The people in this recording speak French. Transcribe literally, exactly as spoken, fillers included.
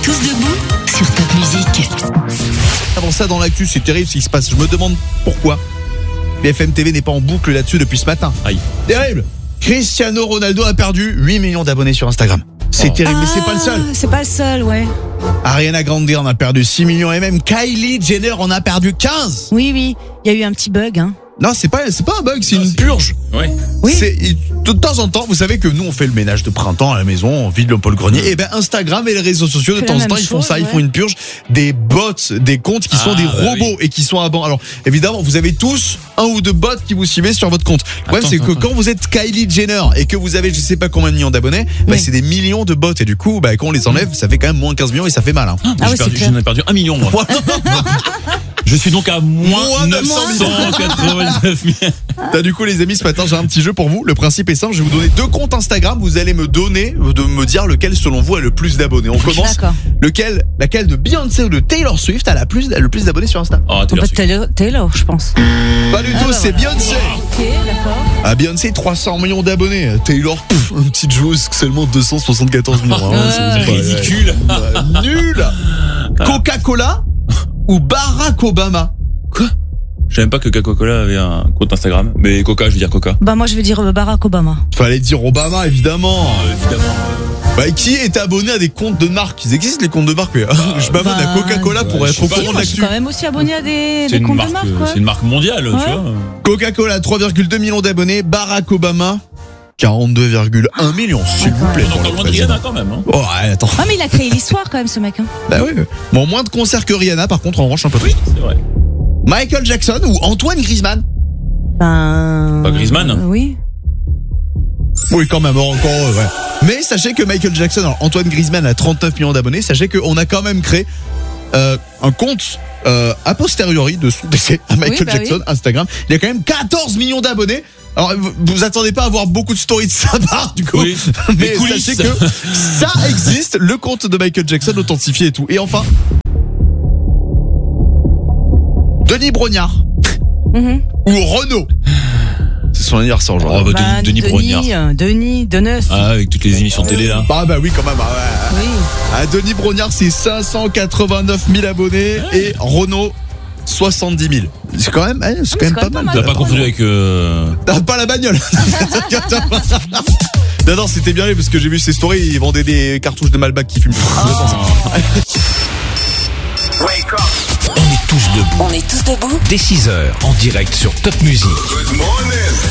tous debout sur Top Music. Avant ça, dans l'actu, c'est terrible ce qui se passe. Je me demande pourquoi B F M T V n'est pas en boucle là-dessus depuis ce matin. Aïe. Terrible. Cristiano Ronaldo a perdu huit millions d'abonnés sur Instagram. C'est Oh. terrible, mais c'est pas le seul. Ah, C'est pas le seul, ouais. Ariana Grande en a perdu six millions et même Kylie Jenner en a perdu quinze. Oui, oui. Il y a eu un petit bug, hein. Non, c'est pas, c'est pas un bug, c'est Non, une c'est- purge. Ouais. Oui. C'est, de temps en temps, vous savez que nous on fait le ménage de printemps à la maison, on vide le grenier. Et ben Instagram et les réseaux sociaux de C'est temps la en temps même ils font chose, ça, ils ouais. font une purge des bots, des comptes qui sont Ah, des bah robots et qui sont à banc. Alors évidemment, vous avez tous un ou deux bots qui vous suivez sur votre compte. Le problème Attends, c'est que attends. quand vous êtes Kylie Jenner et que vous avez je sais pas combien de millions d'abonnés, bah Oui. c'est des millions de bots et du coup bah quand on les enlève, ça fait quand même moins quinze millions et ça fait mal. Hein. Ah J'ai ouais, perdu, c'est clair. j'en ai perdu un million, moi. Je suis donc à moins Moins neuf cent quatre-vingt-neuf mille. T'as du coup les amis, ce matin j'ai un petit jeu pour vous. Le principe est simple, je vais vous donner deux comptes Instagram. Vous allez me donner, de me dire lequel selon vous a le plus d'abonnés. On commence. D'accord. Lequel, laquelle de Beyoncé ou de Taylor Swift a la plus, a le plus d'abonnés sur Insta? Oh, On Taylor peut Swift. Taylor, Taylor, je pense. Pas du tout, Ah bah c'est voilà. Beyoncé. Ok, d'accord. À Beyoncé, trois cents millions d'abonnés. Taylor, pff, une petite joueuse, seulement deux cent soixante-quatorze millions. hein. Ouais. C'est- c'est pas- Ridicule. ouais, nul. Coca-Cola ou Barack Obama? Je savais même pas que Coca-Cola avait un compte Instagram. Mais Coca, je veux dire Coca. Bah, moi, je vais dire euh, Barack Obama. Fallait dire Obama, évidemment. Euh, évidemment. Bah, qui est abonné à des comptes de marque? Ils existent les comptes de marque, mais je m'abonne bah, à Coca-Cola pour ouais, être je au sais pas, courant de Moi, je suis l'actu. quand même aussi abonné à des, C'est des une comptes marque, de marque, euh, ouais. c'est une marque mondiale, Ouais. tu vois. Coca-Cola, trois virgule deux millions d'abonnés. Barack Obama, quarante-deux virgule un millions, s'il vous plaît. On est pour encore le loin de président. Rihanna quand même. Hein. Oh, ouais, attends. Ah, mais il a créé l'histoire quand même, ce mec, hein. Bah oui. Bon, moins de concerts que Rihanna, par contre, en revanche, un peu triste. C'est vrai. Michael Jackson ou Antoine Griezmann? Ben. Pas Griezmann. euh, Oui. Oui, quand même, encore, euh, ouais. Mais sachez que Michael Jackson, alors Antoine Griezmann a trente-neuf millions d'abonnés, sachez qu'on a quand même créé euh, un compte euh, a posteriori de son décès à Michael Oui, bah Jackson, oui. Instagram. Il a quand même quatorze millions d'abonnés. Alors, vous, vous attendez pas à avoir beaucoup de stories de sa part, du coup. Oui. Mais Les coulisses. sachez que ça existe, le compte de Michael Jackson authentifié et tout. Et enfin, Denis Brognard Mhm. ou Renaud. C'est son anniversaire aujourd'hui. Oh, bah, Bah, Denis, Denis Brognard. euh, Denis, de neuf. Ah, avec toutes les émissions télé là. Ah bah oui, quand même. ah ouais. Oui. Ah, Denis Brognard, c'est cinq cent quatre-vingt-neuf mille abonnés et Renaud, soixante-dix mille. C'est quand même, eh, c'est quand même pas mal. Tu l'as pas confondu avec. Euh... T'as pas la bagnole. Non, non, c'était bien parce que j'ai vu ses stories, ils vendaient des cartouches de Malbec qui fument. On est tous debout. On est tous debout Dès six heures, en direct sur Top Music.